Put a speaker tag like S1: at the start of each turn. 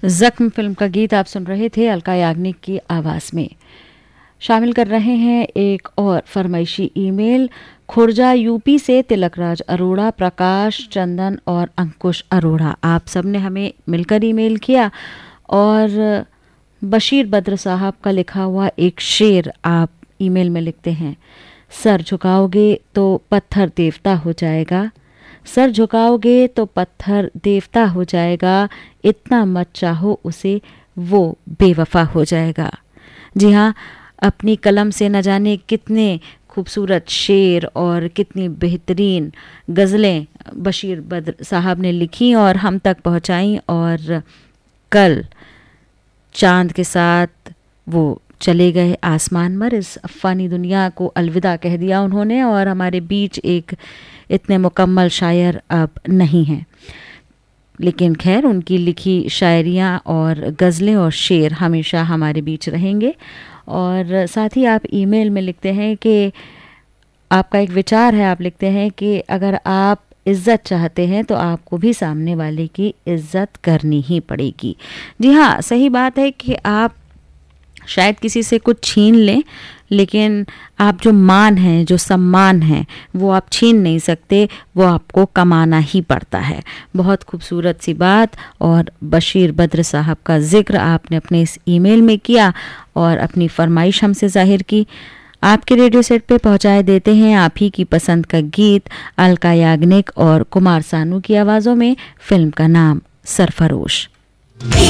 S1: जख्म फिल्म का गीत आप सुन रहे थे अलका याग्निक की आवाज में। शामिल कर रहे हैं एक और फरमाइशी ईमेल। खुर्जा यूपी से तिलकराज अरोड़ा, प्रकाश, चंदन और अंकुश अरोड़ा, आप सब ने हमें मिलकर ईमेल किया और बशीर बद्र साहब का लिखा हुआ एक शेर आप ईमेल में लिखते हैं। सर झुकाओगे तो पत्थर देवता हो जाएगा, सर झुकाओगे तो पत्थर देवता हो जाएगा, इतना मत चाहो उसे वो बेवफा हो जाएगा। जी हाँ, अपनी कलम से न जाने कितने खूबसूरत शेर और कितनी बेहतरीन गज़लें बशीर बद्र साहब ने लिखी और हम तक पहुंचाई, और कल चांद के साथ वो चले गए आसमान पर। इस अफ़ानी दुनिया को अलविदा कह दिया उन्होंने और हमारे बीच एक इतने मुकम्मल शायर अब नहीं हैं। लेकिन खैर, उनकी लिखी शायरियाँ और गज़लें और शेर हमेशा हमारे बीच रहेंगे। और साथ ही आप ईमेल में लिखते हैं कि आपका एक विचार है, आप लिखते हैं कि अगर आप इज़्ज़त चाहते हैं तो आपको भी सामने वाले की इज़्ज़त करनी ही पड़ेगी। जी हाँ, सही बात है कि आप शायद किसी से कुछ छीन लें, लेकिन आप जो मान है, जो सम्मान है, वो आप छीन नहीं सकते, वो आपको कमाना ही पड़ता है। बहुत खूबसूरत सी बात, और बशीर बद्र साहब का जिक्र आपने अपने इस ईमेल में किया और अपनी फरमाइश हमसे जाहिर की। आपके रेडियो सेट पे पहुंचाए देते हैं आप ही की पसंद का गीत अलका याग्निक और कुमार सानू की आवाज़ों में। फिल्म का नाम सरफरोश।